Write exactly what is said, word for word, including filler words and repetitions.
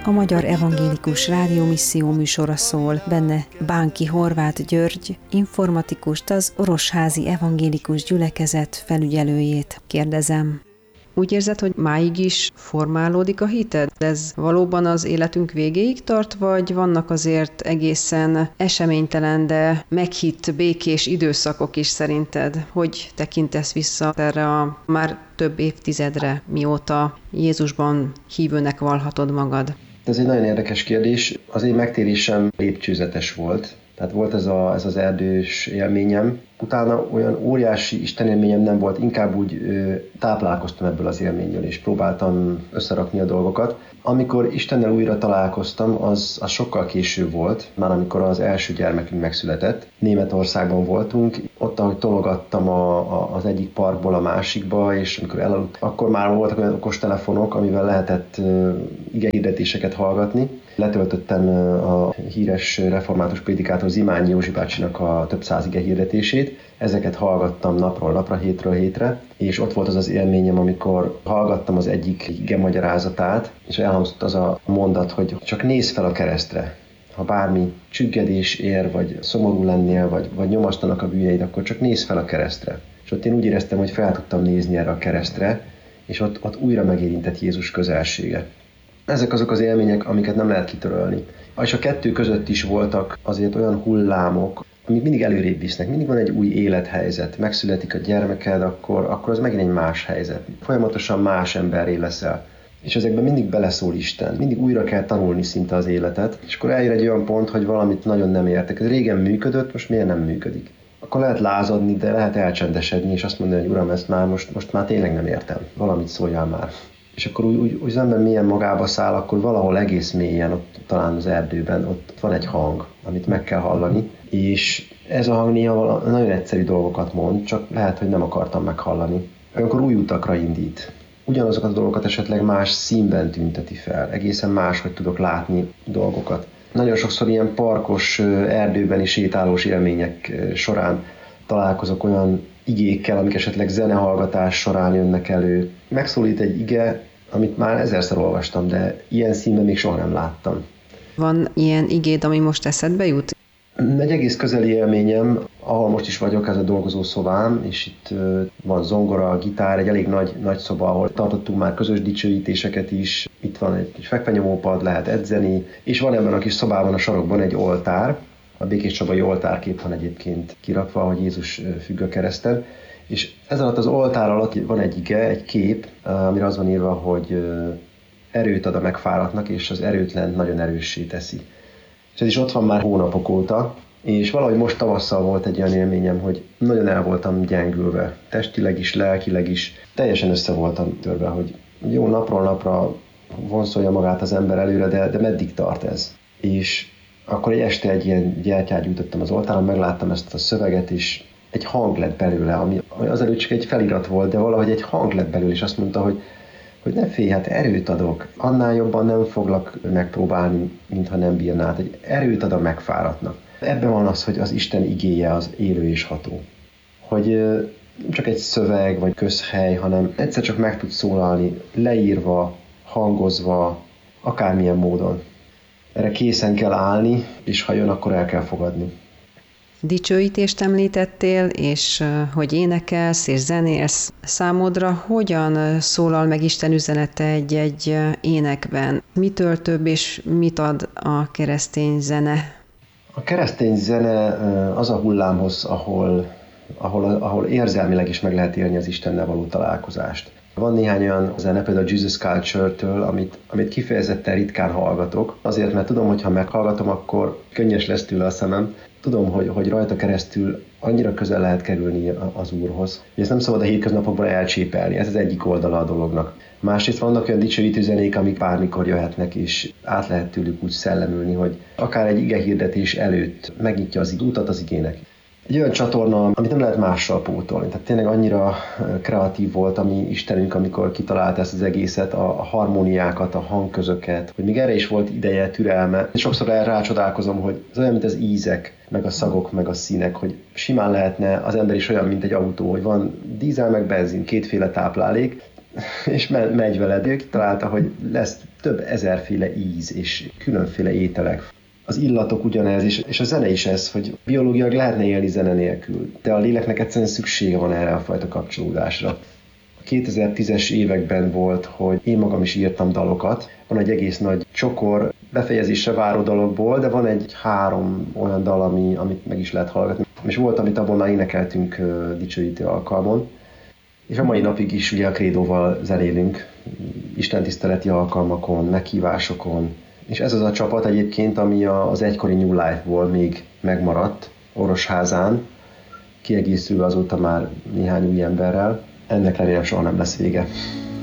a Magyar Evangélikus Rádiómisszió műsora szól, benne Bánki Horváth György, informatikust, az Orosházi Evangélikus Gyülekezet felügyelőjét kérdezem. Úgy érzed, hogy máig is formálódik a hited? Ez valóban az életünk végéig tart, vagy vannak azért egészen eseménytelen, de meghitt, békés időszakok is szerinted? Hogy tekintesz vissza erre a már több évtizedre, mióta Jézusban hívőnek vallhatod magad? Ez egy nagyon érdekes kérdés. Az én megtérésem lépcsőzetes volt. Tehát volt ez, a, ez az erdős élményem. Utána olyan óriási istenélményem nem volt, inkább úgy ö, táplálkoztam ebből az élményből, és próbáltam összerakni a dolgokat. Amikor Istennel újra találkoztam, az, az sokkal később volt, már amikor az első gyermekünk megszületett. Németországban voltunk, ott, ahogy tologattam a, a, az egyik parkból a másikba, és amikor elaludt, akkor már voltak olyan okostelefonok, amivel lehetett uh, igehirdetéseket hallgatni. Letöltöttem a híres református prédikátor Zimányi Józsi bácsinak a több száz igehirdetését. Ezeket hallgattam napról napra, hétről hétre, és ott volt az az élményem, amikor hallgattam az egyik ige magyarázatát, és elhangzott az a mondat, hogy csak nézz fel a keresztre. Ha bármi csüggedés ér, vagy szomorú lennél, vagy, vagy nyomasztanak a bűneid, akkor csak nézz fel a keresztre. És ott én úgy éreztem, hogy fel tudtam nézni erre a keresztre, és ott, ott újra megérintett Jézus közelsége. Ezek azok az élmények, amiket nem lehet kitörölni. És a kettő között is voltak azért olyan hullámok, amik mindig előrébb visznek, mindig van egy új élethelyzet. Megszületik a gyermeked, akkor, akkor az megint egy más helyzet. Folyamatosan más emberré leszel. És ezekben mindig beleszól Isten, mindig újra kell tanulni szinte az életet, és akkor eljön egy olyan pont, hogy valamit nagyon nem értek. Ez régen működött, most miért nem működik? Akkor lehet lázadni, de lehet elcsendesedni, és azt mondani, hogy Uram, ezt már most, most már tényleg nem értem. Valamit szóljál már. És akkor úgy, úgy, úgy az ember mélyen magába száll, akkor valahol egész mélyen, ott talán az erdőben, ott van egy hang, amit meg kell hallani, és ez a hang néha nagyon egyszerű dolgokat mond, csak lehet, hogy nem akartam meghallani. Olyankor új utakra indít. Ugyanazokat a dolgokat esetleg más színben tünteti fel, egészen más, hogy tudok látni dolgokat. Nagyon sokszor ilyen parkos, erdőben is sétálós élmények során találkozok olyan igékkel, amik esetleg zenehallgatás során jönnek elő. Megszólít egy ige, amit már ezerszer olvastam, de ilyen színben még soha nem láttam. Van ilyen igéd, ami most eszedbe jut? Egy egész közeli élményem, ahol most is vagyok, ez a dolgozó szobám, és itt van zongora, gitár, egy elég nagy, nagy szoba, ahol tartottunk már közös dicsőítéseket is. Itt van egy kis fekvenyomópad, lehet edzeni, és van ebben a kis szobában a sarokban egy oltár. A Békés Csabai oltárkép van egyébként kirakva, hogy Jézus függ a kereszten. És ez alatt az oltár alatt van egy ige, egy kép, amire az van írva, hogy erőt ad a megfáradtnak, és az erőtlen nagyon erőssé teszi. És ez is ott van már hónapok óta, és valahogy most tavasszal volt egy olyan élményem, hogy nagyon el voltam gyengülve, testileg is, lelkileg is, teljesen össze voltam törve, hogy jó, napról napra vonszolja magát az ember előre, de, de meddig tart ez? És akkor egy este egy ilyen gyertyát gyújtottam az oltáron, megláttam ezt a szöveget, és egy hang lett belőle, ami azelőtt csak egy felirat volt, de valahogy egy hang lett belőle, és azt mondta, hogy, hogy ne félj, hát erőt adok, annál jobban nem foglak megpróbálni, mintha nem bírnád, hogy erőt ad a megfáradtnak. Ebben van az, hogy az Isten igéje az élő és ható. Hogy nem csak egy szöveg vagy közhely, hanem egyszer csak meg tud szólalni, leírva, hangozva, akármilyen módon. Erre készen kell állni, és ha jön, akkor el kell fogadni. Dicsőítést említettél, és hogy énekelsz és zenélsz. Számodra hogyan szólal meg Isten üzenete egy-egy énekben? Mitől több és mit ad a keresztény zene? A keresztény zene az a hullámhoz, ahol, ahol, ahol érzelmileg is meg lehet élni az Istennel való találkozást. Van néhány olyan zene, például a Jesus Culture-től, amit, amit kifejezetten ritkán hallgatok. Azért, mert tudom, hogy ha meghallgatom, akkor könnyes lesz tőle a szemem. Tudom, hogy, hogy rajta keresztül annyira közel lehet kerülni az Úrhoz, hogy ezt nem szabad a hétköznapokban elcsépelni. Ez az egyik oldala a dolognak. Másrészt vannak olyan dicsőítő zenék, amik bármikor jöhetnek, és át lehet tőlük úgy szellemülni, hogy akár egy igehirdetés előtt megnyitja az utat az igének. Egy olyan csatorna, amit nem lehet mással pótolni. Tehát tényleg annyira kreatív volt a mi Istenünk, amikor kitalálta ezt az egészet, a harmóniákat, a hangközöket, hogy még erre is volt ideje, türelme. Sokszor rácsodálkozom, hogy ez olyan, mint az ízek, meg a szagok, meg a színek, hogy simán lehetne az ember is olyan, mint egy autó, hogy van dízel, meg benzin, kétféle táplálék. és megy veled. Ő kitalálta, hogy lesz több ezerféle íz és különféle ételek. Az illatok ugyanez, és, és a zene is ez, hogy biológiailag lehetne élni zene nélkül, de a léleknek egyszerűen szüksége van erre a fajta kapcsolódásra. A kétezer-tízes években volt, hogy én magam is írtam dalokat. Van egy egész nagy csokor befejezésre váró dalokból, de van egy három olyan dal, ami, amit meg is lehet hallgatni. És volt, amit abban már énekeltünk uh, dicsőítő alkalmon. És a mai napig is ugye a krédóval zenélünk, istentiszteleti alkalmakon, meghívásokon. És ez az a csapat egyébként, ami az egykori New Life-ból még megmaradt Orosházán, kiegészülve azóta már néhány új emberrel. Ennek remélem soha nem lesz vége.